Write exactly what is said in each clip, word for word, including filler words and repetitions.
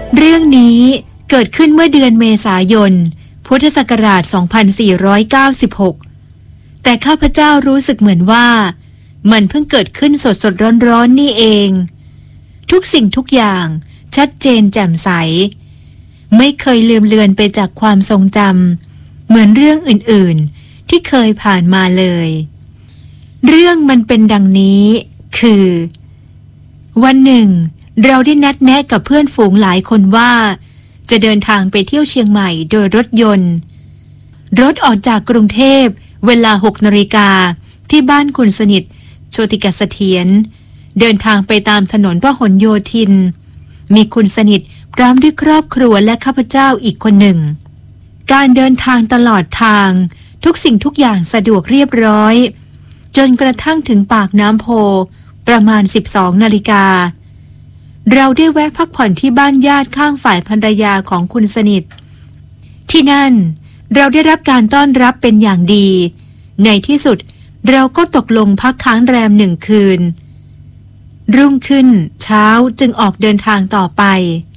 เรื่องนี้เกิดขึ้นเมื่อเดือนเมษายนพุทธศักราชสองพันสี่ร้อยเก้าสิบหกแต่ข้าพเจ้ารู้สึกเหมือนว่ามันเพิ่งเกิดขึ้นสดๆร้อนๆนี่เองทุกสิ่งทุกอย่างชัดเจนแจ่มใสไม่เคยลืมเลือนไปจากความทรงจำเหมือนเรื่องอื่นๆที่เคยผ่านมาเลยเรื่องมันเป็นดังนี้คือวันหนึ่งเราได้นัดแนะกับเพื่อนฝูงหลายคนว่าจะเดินทางไปเที่ยวเชียงใหม่โดยรถยนต์รถออกจากกรุงเทพเวลาหกนาฬิกาที่บ้านคุณสนิทโชติกเสถียรเดินทางไปตามถนนพหลโยธินมีคุณสนิทพร้อมด้วยครอบครัวและข้าพเจ้าอีกคนหนึ่งการเดินทางตลอดทางทุกสิ่งทุกอย่างสะดวกเรียบร้อยจนกระทั่งถึงปากน้ำโพประมาณสิบสองนาฬิกาเราได้แวะพักผ่อนที่บ้านญาติข้างฝ่ายภรรยาของคุณสนิทที่นั่นเราได้รับการต้อนรับเป็นอย่างดีในที่สุดเราก็ตกลงพักค้างแรมหนึ่งคืนรุ่งขึ้นเช้าจึงออกเดินทางต่อไป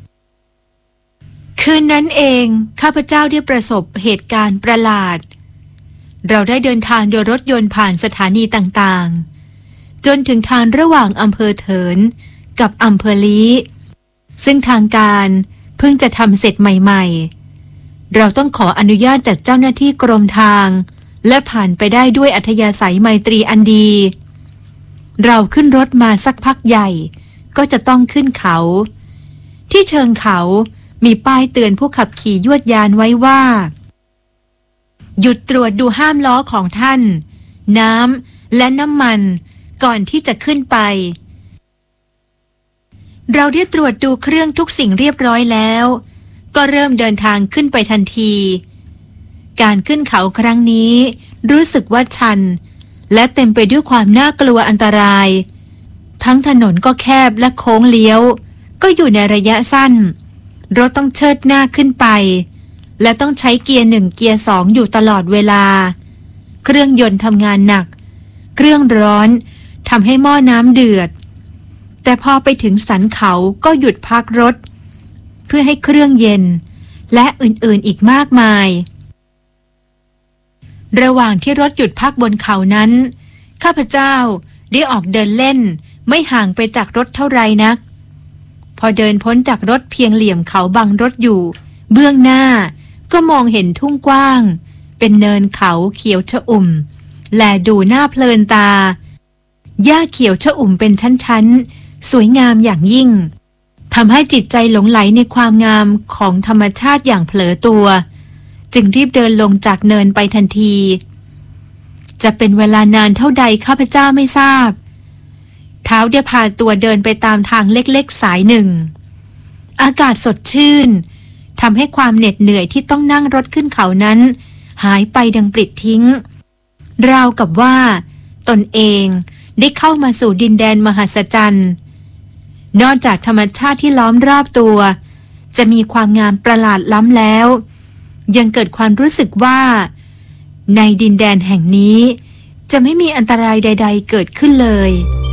คืนนั้นเองข้าพเจ้าได้ประสบเหตุการณ์ประหลาดเราได้เดินทางโดยรถยนต์ผ่านสถานีต่างๆจนถึงทางระหว่างอำเภอเถินกับอำเภอลี้ซึ่งทางการเพิ่งจะทำเสร็จใหม่ๆเราต้องขออนุญาตจากเจ้าหน้าที่กรมทางและผ่านไปได้ด้วยอัธยาศัยไมตรีอันดีเราขึ้นรถมาสักพักใหญ่ก็จะต้องขึ้นเขาที่เชิงเขามีป้ายเตือนผู้ขับขี่ยวดยานไว้ว่าหยุดตรวจดูห้ามล้อของท่านน้ำและน้ำมันก่อนที่จะขึ้นไปเราได้ตรวจดูเครื่องทุกสิ่งเรียบร้อยแล้วก็เริ่มเดินทางขึ้นไปทันทีการขึ้นเขาครั้งนี้รู้สึกว่าชันและเต็มไปด้วยความน่ากลัวอันตรายทั้งถนนก็แคบและโค้งเลี้ยวก็อยู่ในระยะสั้นรถต้องเชิดหน้าขึ้นไปและต้องใช้เกียร์หนึ่งเกียร์สองอยู่ตลอดเวลาเครื่องยนต์ทำงานหนักเครื่องร้อนทำให้หม้อน้ำเดือดแต่พอไปถึงสันเขาก็หยุดพักรถเพื่อให้เครื่องเย็นและอื่นๆอีกมากมายระหว่างที่รถหยุดพักบนเขานั้นข้าพเจ้าได้ออกเดินเล่นไม่ห่างไปจากรถเท่าไรนักพอเดินพ้นจากรถเพียงเหลี่ยมเขาบังรถอยู่เบื้องหน้าก็มองเห็นทุ่งกว้างเป็นเนินเขาเขียวชอุ่มแลดูน่าเพลินตาหญ้าเขียวชอุ่มเป็นชั้นๆสวยงามอย่างยิ่งทำให้จิตใจหลงไหลในความงามของธรรมชาติอย่างเผลอตัวจึงรีบเดินลงจากเนินไปทันทีจะเป็นเวลานานเท่าใดข้าพเจ้าไม่ทราบเท้าได้พาตัวเดินไปตามทางเล็กๆสายหนึ่งอากาศสดชื่นทำให้ความเหน็ดเหนื่อยที่ต้องนั่งรถขึ้นเขานั้นหายไปดังปลิดทิ้งราวกับว่าตนเองได้เข้ามาสู่ดินแดนมหัศจรรย์นอกจากธรรมชาติที่ล้อมรอบตัวจะมีความงามประหลาดล้ำแล้วยังเกิดความรู้สึกว่าในดินแดนแห่งนี้จะไม่มีอันตรายใดๆเกิดขึ้นเลย